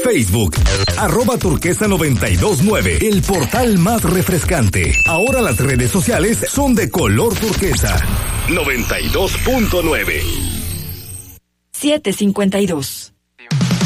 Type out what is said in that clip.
Facebook, @turquesa929, el portal más refrescante. Ahora las redes sociales son de color turquesa. 92.9. 7:52.